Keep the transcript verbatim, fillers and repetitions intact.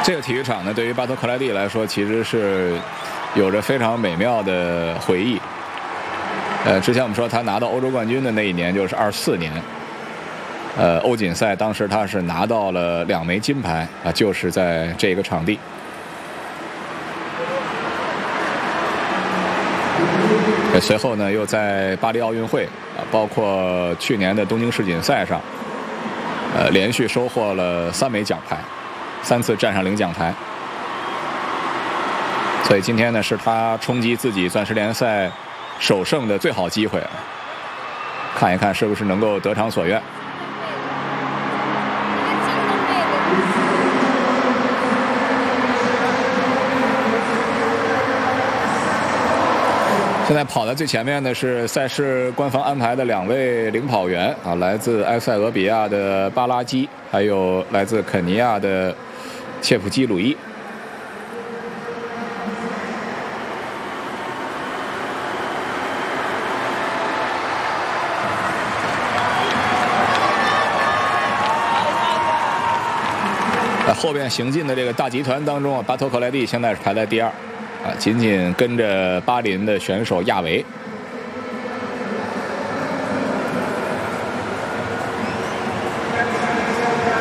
这个体育场呢，对于巴托克莱蒂来说，其实是有着非常美妙的回忆。呃，之前我们说他拿到欧洲冠军的那一年就是二四年，呃，欧锦赛当时他是拿到了两枚金牌啊，就是在这个场地。随后呢，又在巴黎奥运会啊，包括去年的东京世锦赛上，呃，连续收获了三枚奖牌。三次站上领奖台，所以今天呢是他冲击自己钻石联赛首胜的最好机会，看一看是不是能够得偿所愿。现在跑在最前面的是赛事官方安排的两位领跑员啊，来自埃塞俄比亚的巴拉基，还有来自肯尼亚的切普基鲁伊。在后边行进的这个大集团当中啊，巴托克莱蒂现在是排在第二，啊，仅仅跟着巴林的选手亚维